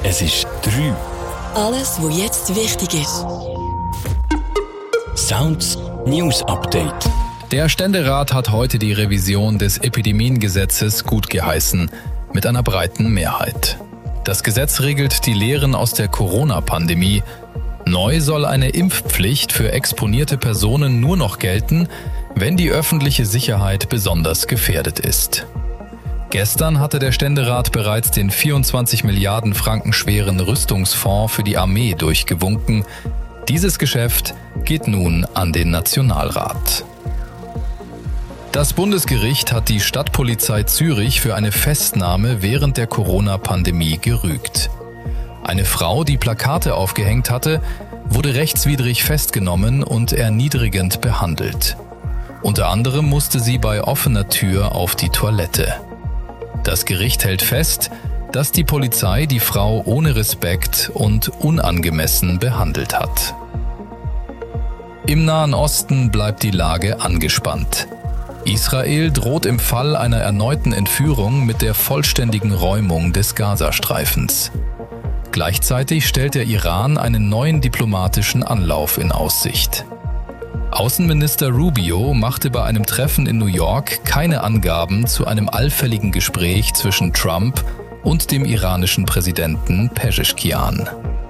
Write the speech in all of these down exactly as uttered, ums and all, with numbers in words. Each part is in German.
Es ist drei. Alles, was jetzt wichtig ist. Sounds News Update. Der Ständerat hat heute die Revision des Epidemiengesetzes gutgeheißen, mit einer breiten Mehrheit. Das Gesetz regelt die Lehren aus der Corona-Pandemie. Neu soll eine Impfpflicht für exponierte Personen nur noch gelten, wenn die öffentliche Sicherheit besonders gefährdet ist. Gestern hatte der Ständerat bereits den vierundzwanzig Milliarden Franken schweren Rüstungsfonds für die Armee durchgewunken. Dieses Geschäft geht nun an den Nationalrat. Das Bundesgericht hat die Stadtpolizei Zürich für eine Festnahme während der Corona-Pandemie gerügt. Eine Frau, die Plakate aufgehängt hatte, wurde rechtswidrig festgenommen und erniedrigend behandelt. Unter anderem musste sie bei offener Tür auf die Toilette. Das Gericht hält fest, dass die Polizei die Frau ohne Respekt und unangemessen behandelt hat. Im Nahen Osten bleibt die Lage angespannt. Israel droht im Fall einer erneuten Entführung mit der vollständigen Räumung des Gazastreifens. Gleichzeitig stellt der Iran einen neuen diplomatischen Anlauf in Aussicht. Außenminister Rubio machte bei einem Treffen in New York keine Angaben zu einem allfälligen Gespräch zwischen Trump und dem iranischen Präsidenten Pezeshkian.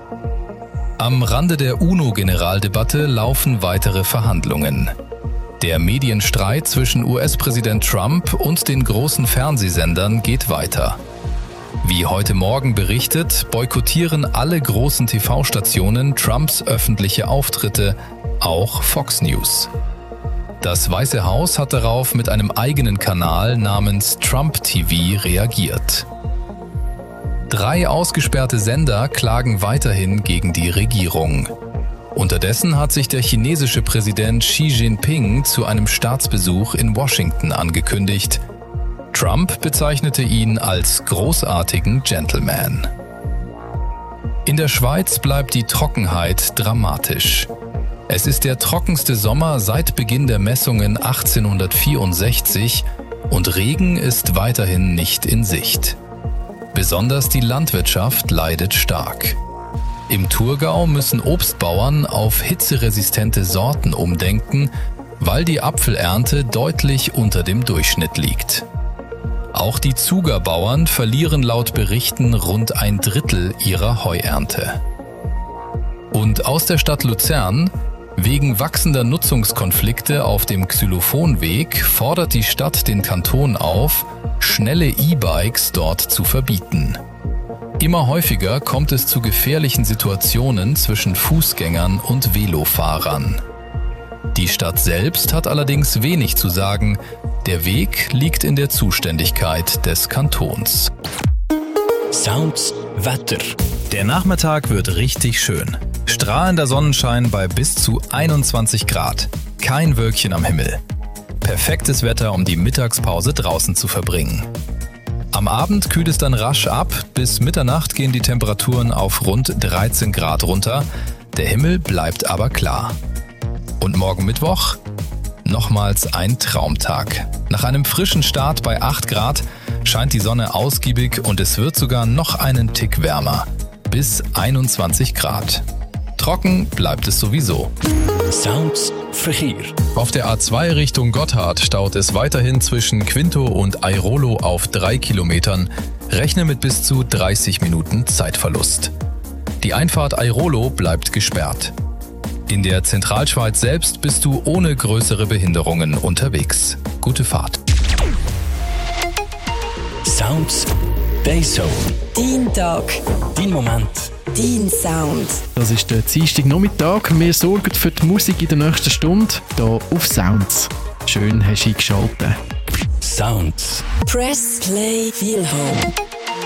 Am Rande der UNO-Generaldebatte laufen weitere Verhandlungen. Der Medienstreit zwischen U S-Präsident Trump und den großen Fernsehsendern geht weiter. Wie heute Morgen berichtet, boykottieren alle großen T V-Stationen Trumps öffentliche Auftritte, auch Fox News. Das Weiße Haus hat darauf mit einem eigenen Kanal namens Trump T V reagiert. Drei ausgesperrte Sender klagen weiterhin gegen die Regierung. Unterdessen hat sich der chinesische Präsident Xi Jinping zu einem Staatsbesuch in Washington angekündigt. Trump bezeichnete ihn als großartigen Gentleman. In der Schweiz bleibt die Trockenheit dramatisch. Es ist der trockenste Sommer seit Beginn der Messungen achtzehnhundertvierundsechzig und Regen ist weiterhin nicht in Sicht. Besonders die Landwirtschaft leidet stark. Im Thurgau müssen Obstbauern auf hitzeresistente Sorten umdenken, weil die Apfelernte deutlich unter dem Durchschnitt liegt. Auch die Zugerbauern verlieren laut Berichten rund ein Drittel ihrer Heuernte. Und aus der Stadt Luzern: Wegen wachsender Nutzungskonflikte auf dem Xylophonweg fordert die Stadt den Kanton auf, schnelle E-Bikes dort zu verbieten. Immer häufiger kommt es zu gefährlichen Situationen zwischen Fußgängern und Velofahrern. Die Stadt selbst hat allerdings wenig zu sagen. Der Weg liegt in der Zuständigkeit des Kantons. Sounds Wetter. Der Nachmittag wird richtig schön. Strahlender Sonnenschein bei bis zu einundzwanzig Grad. Kein Wölkchen am Himmel. Perfektes Wetter, um die Mittagspause draußen zu verbringen. Am Abend kühlt es dann rasch ab. Bis Mitternacht gehen die Temperaturen auf rund dreizehn Grad runter. Der Himmel bleibt aber klar. Und morgen Mittwoch? Nochmals ein Traumtag. Nach einem frischen Start bei acht Grad scheint die Sonne ausgiebig und es wird sogar noch einen Tick wärmer. Bis einundzwanzig Grad. Trocken bleibt es sowieso. Sounds Verkehr. Auf der A zwei Richtung Gotthard staut es weiterhin zwischen Quinto und Airolo auf drei Kilometern. Rechne mit bis zu dreißig Minuten Zeitverlust. Die Einfahrt Airolo bleibt gesperrt. In der Zentralschweiz selbst bist du ohne größere Behinderungen unterwegs. Gute Fahrt. Sounds Dayzone. Dein Tag. Dein Moment. Dein Sound. Das ist der Dienstagnachmittag. Wir sorgen für die Musik in der nächsten Stunde hier auf Sounds. Schön hast du eingeschaltet. Sounds. Press Play Feel Home.